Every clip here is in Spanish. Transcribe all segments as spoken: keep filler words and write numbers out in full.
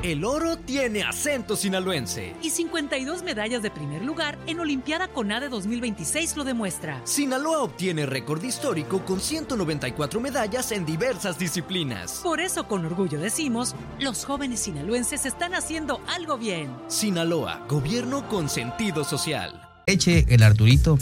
El oro tiene acento sinaloense. Y cincuenta y dos medallas de primer lugar en Olimpiada CONADE dos mil veintiséis lo demuestra. Sinaloa obtiene récord histórico con ciento noventa y cuatro medallas en diversas disciplinas. Por eso con orgullo decimos, los jóvenes sinaloenses están haciendo algo bien. Sinaloa, gobierno con sentido social. Eche, el Arturito,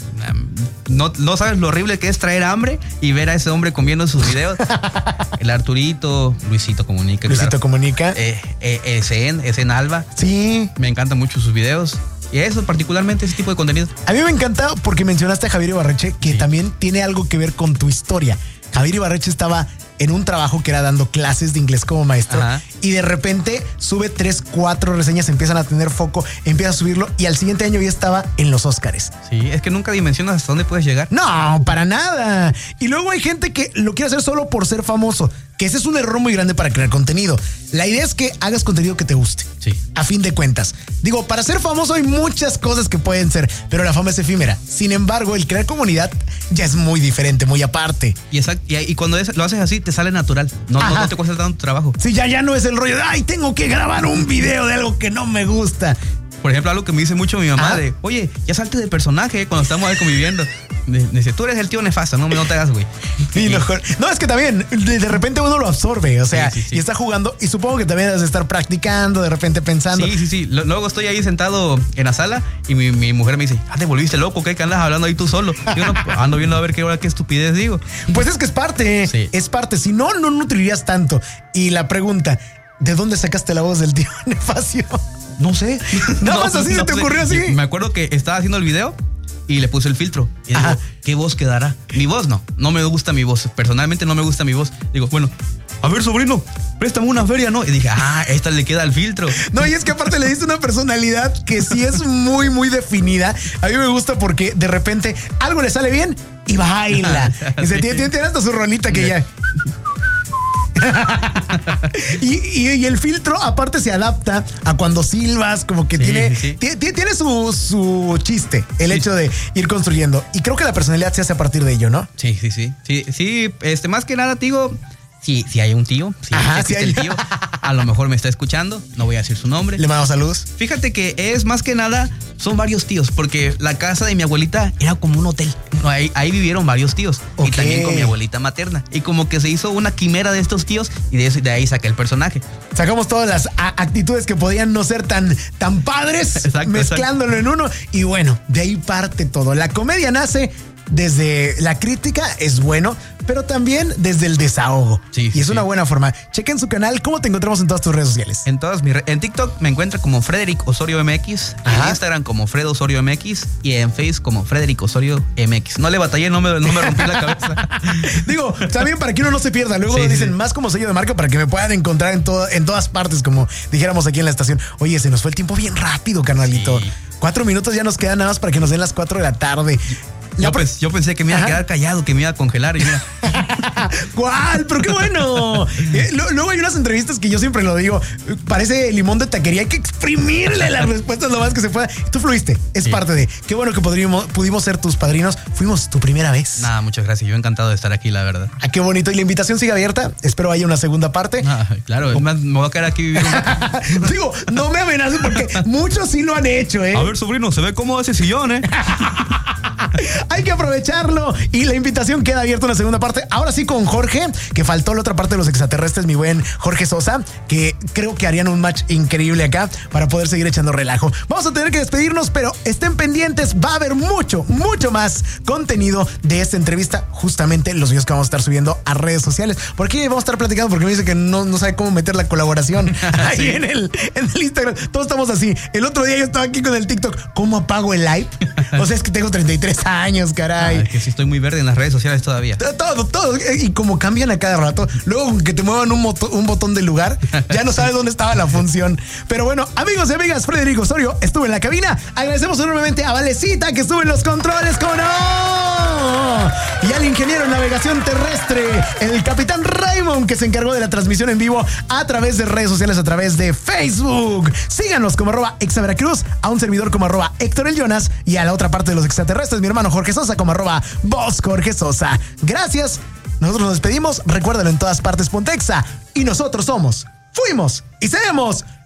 no, no sabes lo horrible que es traer hambre y ver a ese hombre comiendo sus videos. El Arturito, Luisito Comunica. Luisito claro. Comunica. Eh, eh, Esen, Esen Alba. Sí. Me encantan mucho sus videos. Y eso, particularmente ese tipo de contenido. A mí me encanta porque mencionaste a Javier Ibarreche, que sí. también tiene algo que ver con tu historia. Javier Ibarreche estaba en un trabajo que era dando clases de inglés como maestro. Ajá. Y de repente sube tres, cuatro reseñas, empiezan a tener foco, empieza a subirlo y al siguiente año ya estaba en los Óscares. Sí, es que nunca dimensionas hasta dónde puedes llegar. No, para nada. Y luego hay gente que lo quiere hacer solo por ser famoso, que ese es un error muy grande para crear contenido. La idea es que hagas contenido que te guste. Sí. A fin de cuentas. Digo, para ser famoso hay muchas cosas que pueden ser, pero la fama es efímera. Sin embargo, el crear comunidad ya es muy diferente, muy aparte. Y, exacto, y, y cuando es, lo haces así, te sale natural. No, no, no te cuesta tanto trabajo. Sí, ya, ya no es el rollo de, ay, tengo que grabar un video de algo que no me gusta. Por ejemplo, algo que me dice mucho mi mamá, ah. de, oye, ya salte de personaje cuando estamos ahí conviviendo. Dice, tú eres el tío nefasto, no me no te hagas, güey. Sí, no, no, es que también de, de repente uno lo absorbe, o sea, sí, sí, sí. y está jugando y supongo que también has de estar practicando, de repente pensando. Sí, sí, sí. Luego estoy ahí sentado en la sala y mi, mi mujer me dice, ah, te volviste loco, ¿qué que andas hablando ahí tú solo? Yo no, ando viendo a ver qué hora, qué estupidez digo. Pues es que es parte, sí. es parte. Si no, no nutrirías tanto. Y la pregunta, ¿de dónde sacaste la voz del tío nefacio? No sé. Nada más no, así no se te sé. ocurrió así. Me acuerdo que estaba haciendo el video y le puse el filtro. Y digo, ¿qué voz quedará? Mi voz no, no me gusta mi voz. Personalmente no me gusta mi voz. Digo, bueno, a ver, sobrino, préstame una feria, ¿no? Y dije, ah, esta le queda el filtro. No, y es que aparte le diste una personalidad que sí es muy, muy definida. A mí me gusta porque de repente algo le sale bien y baila. Y se tiene, tiene hasta su rolita que ya... y, y, y el filtro aparte se adapta a cuando silbas, como que sí, tiene, sí. Tiene, tiene su, su chiste, el sí. hecho de ir construyendo. Y creo que la personalidad se hace a partir de ello, ¿no? Sí, sí, sí. Sí, sí, este, más que nada, te digo, si, si hay un tío, si Ajá, existe sí hay. el tío, a lo mejor me está escuchando, no voy a decir su nombre. Le mando saludos. Fíjate que es más que nada, son varios tíos, porque la casa de mi abuelita era como un hotel. Ahí, ahí vivieron varios tíos. Okay. Y también con mi abuelita materna. Y como que se hizo una quimera de estos tíos y de, eso, de ahí saqué el personaje. Sacamos todas las a- actitudes que podían no ser tan, tan padres, exacto, mezclándolo exacto. en uno. Y bueno, de ahí parte todo. La comedia nace desde la crítica, es bueno, pero también desde el desahogo. Sí, sí, y es sí. una buena forma. Chequen su canal. ¿Cómo te encontramos en todas tus redes sociales? En todas mis re- En TikTok me encuentra como Frederick Osorio M X. Ajá. En Instagram como Fred Osorio M X. Y en Face como Frederick Osorio M X. No le batallé, no me, no me rompí la cabeza. Digo, también para que uno no se pierda. Luego sí, dicen sí. más como sello de marca para que me puedan encontrar en, todo, en todas partes, como dijéramos aquí en la estación. Oye, se nos fue el tiempo bien rápido, carnalito. Sí. Cuatro minutos ya nos quedan nada más para que nos den las cuatro de la tarde. Yo, pens- yo pensé que me iba Ajá. a quedar callado, que me iba a congelar y mira. ¿Cuál? Pero qué bueno. Eh, lo, luego hay unas entrevistas que yo siempre lo digo, parece limón de taquería, hay que exprimirle las respuestas lo más que se pueda. Tú fluiste, es sí. parte de. Qué bueno que pudimos, pudimos ser tus padrinos. Fuimos tu primera vez. Nada, muchas gracias. Yo encantado de estar aquí, la verdad. Ah, qué bonito. Y la invitación sigue abierta. Espero haya una segunda parte. Ah, claro, es más, me voy a quedar aquí viviendo. Digo, no me amenaces porque muchos sí lo han hecho, ¿eh? A ver, sobrino, se ve cómodo ese sillón, ¿eh? Hay que aprovecharlo y la invitación queda abierta una segunda parte. Ahora sí con Jorge, que faltó la otra parte de los extraterrestres, mi buen Jorge Sosa, que creo que harían un match increíble acá para poder seguir echando relajo. Vamos a tener que despedirnos, pero estén pendientes, va a haber mucho, mucho más contenido de esta entrevista, justamente los videos que vamos a estar subiendo a redes sociales. Por aquí vamos a estar platicando porque me dice que no, no sabe cómo meter la colaboración ahí sí. en, el, en el Instagram. Todos estamos así. El otro día yo estaba aquí con el TikTok. ¿Cómo apago el live? O sea, es que tengo treinta y tres años, caray. Ah, es que sí estoy muy verde en las redes sociales todavía. Todo, todo. Y como cambian a cada rato, luego que te muevan un, moto, un botón del lugar, ya no sabes dónde estaba la función. Pero bueno, amigos y amigas, Frederick Osorio estuvo en la cabina. Agradecemos enormemente a Valecita, que estuvo en los controles, ¿cómo no? Y al ingeniero en navegación terrestre, el capitán Raymond, que se encargó de la transmisión en vivo a través de redes sociales, a través de Facebook. Síganos como arroba exaveracruz, a un servidor como arroba Héctor el Jonas y a la otra parte de los extraterrestres, mi hermano Jorge Sosa, como arroba vos Jorge Sosa. Gracias. Nosotros nos despedimos. Recuérdalo, en todas partes Pontexa. Y nosotros somos, fuimos y seremos